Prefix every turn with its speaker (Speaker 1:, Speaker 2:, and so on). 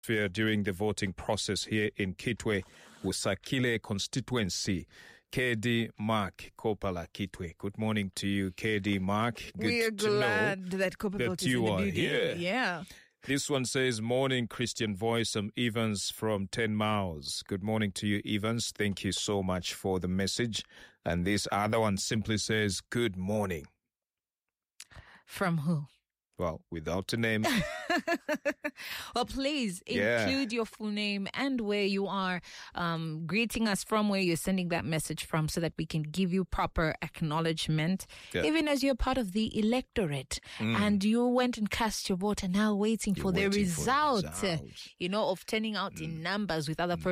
Speaker 1: during the voting process here in Kitwe, Usakile constituency. KD Mark Kopala Kitwe. Good morning to you, KD Mark. Good
Speaker 2: we are
Speaker 1: to
Speaker 2: glad
Speaker 1: know
Speaker 2: that Kopala
Speaker 1: that you
Speaker 2: is in
Speaker 1: are
Speaker 2: the building.
Speaker 1: here.
Speaker 2: Yeah.
Speaker 1: This one says, morning, Christian Voice. I'm Evans from 10 Miles. Good morning to you, Evans. Thank you so much for the message. And this other one simply says, good morning.
Speaker 2: From who?
Speaker 1: Well, without a name.
Speaker 2: Well, please include your full name and where you are greeting us from, where you're sending that message from, so that we can give you proper acknowledgement, even as you're part of the electorate and you went and cast your vote and now waiting for the result, of turning out in numbers with other